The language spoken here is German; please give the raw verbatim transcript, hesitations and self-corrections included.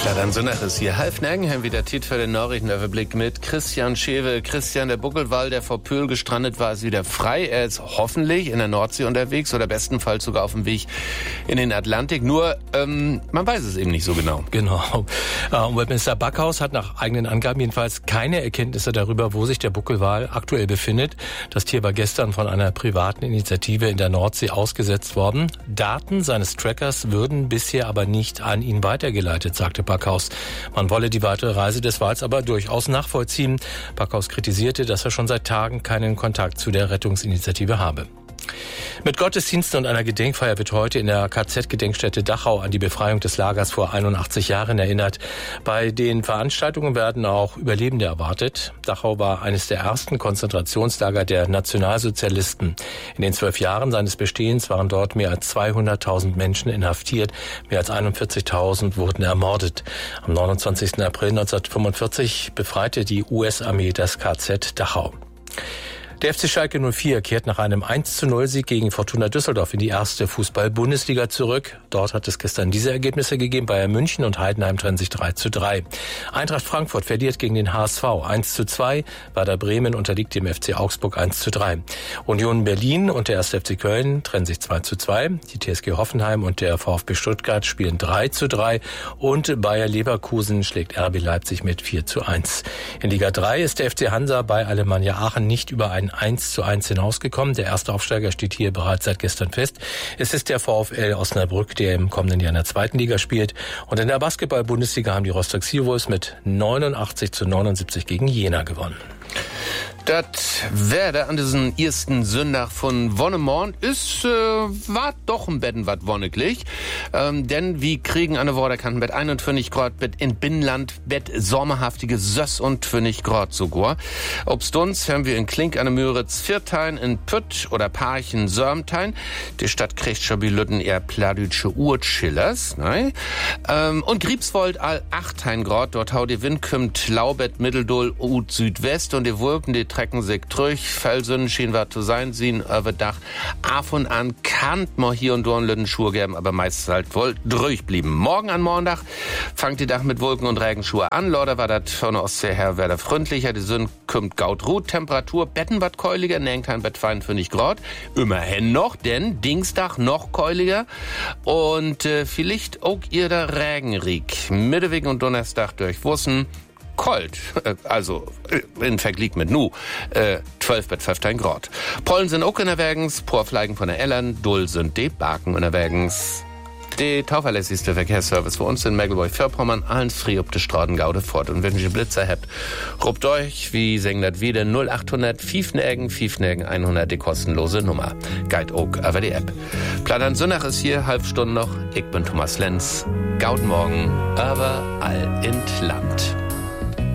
Dann so nach ist hier halb Nagenheim wieder Tiet für den Nachrichtenüberblick mit Christian Schewe. Christian, der Buckelwal, der vor Pöhl gestrandet war, ist wieder frei. Er ist hoffentlich in der Nordsee unterwegs oder bestenfalls sogar auf dem Weg in den Atlantik. Nur, ähm, man weiß es eben nicht so genau. Genau. Umweltminister Backhaus hat nach eigenen Angaben jedenfalls keine Erkenntnisse darüber, wo sich der Buckelwal aktuell befindet. Das Tier war gestern von einer privaten Initiative in der Nordsee ausgesetzt worden. Daten seines Trackers würden bisher aber nicht an ihn weitergeleitet, sagte Backhaus. Man wolle die weitere Reise des Wals aber durchaus nachvollziehen. Backhaus kritisierte, dass er schon seit Tagen keinen Kontakt zu der Rettungsinitiative habe. Mit Gottesdiensten und einer Gedenkfeier wird heute in der K Z-Gedenkstätte Dachau an die Befreiung des Lagers vor einundachtzig Jahren erinnert. Bei den Veranstaltungen werden auch Überlebende erwartet. Dachau war eines der ersten Konzentrationslager der Nationalsozialisten. In den zwölf Jahren seines Bestehens waren dort mehr als zweihunderttausend Menschen inhaftiert. Mehr als einundvierzigtausend wurden ermordet. Am neunundzwanzigsten April neunzehnhundertfünfundvierzig befreite die U S-Armee das K Z Dachau. Der F C Schalke null vier kehrt nach einem eins zu null Sieg gegen Fortuna Düsseldorf in die erste Fußball-Bundesliga zurück. Dort hat es gestern diese Ergebnisse gegeben. Bayern München und Heidenheim trennen sich drei zu drei. Eintracht Frankfurt verliert gegen den H S V eins zu zwei. Werder Bremen unterliegt dem F C Augsburg eins zu drei. Union Berlin und der erste F C Köln trennen sich zwei zu zwei. Die T S G Hoffenheim und der VfB Stuttgart spielen drei zu drei. Und Bayer Leverkusen schlägt R B Leipzig mit vier zu eins. In Liga drei ist der F C Hansa bei Alemannia Aachen nicht über einen eins zu eins hinausgekommen. Der erste Aufsteiger steht hier bereits seit gestern fest. Es ist der VfL Osnabrück, der im kommenden Jahr in der zweiten Liga spielt. Und in der Basketball-Bundesliga haben die Rostock Seawolves mit neunundachtzig zu neunundsiebzig gegen Jena gewonnen. Das werde an diesem ersten Sonntag von Wonnemorn ist, äh, war doch ein Betten wat wonniglich. Ähm, denn wir kriegen eine Woche, kann Bett einundfünfzig Grad, Bett in Binnenland, Bett sommerhaftige Söss und fünfzig Grad sogar. Obst uns haben wir in Klink an der Müritz Viertein, in Pütt oder Parchen Sörmtein. Die Stadt kriegt schon wie Lütten eher pladütsche Urchillers, ne? Ähm, und Griebswold all achtzehn Grad, dort hau die Wind kümmt Laubett, Mitteldull, Ud Südwest und die Wolken, die trecken sich durch. Felsen schien was zu sein, sehen über Dach. Af und an kann man hier und dort einen Schuhe geben, aber meistens halt wohl durchblieben. Morgen an Montag fangt die Dach mit Wolken und Regenschuhe an. Lauter war das von der Ostsee her wieder freundlicher. Die Sonne kommt gaut ruht. Temperatur betten wat keuliger, Nengtein Bett fünfundfünfzig Grad. Immerhin noch, denn Dienstag noch keuliger. Und äh, vielleicht auch ihr der Regenrieg. Mittwoch und Donnerstag durch Wussen. Kalt, also in Vergleich mit nu, äh, zwölf bis fünfzehn Grad. Pollen sind auch in der Wägens, Porfleigen von der Ellern, Dull sind die Baken in der Wägens. Der tauverlässigste Verkehrsservice für uns in Mecklenburg-Vorpommern, allen frei ob die Straßen Gaude fort. Und wenn ihr Blitzer habt, rupt euch, wie sagen das wieder, null achthundert Fiefnägen, Fiefnägen hundert, die kostenlose Nummer. Guide auch über die App. Plattern Sonnach ist hier, halb Stunde noch. Ich bin Thomas Lenz. Gaut morgen, aber all in Land.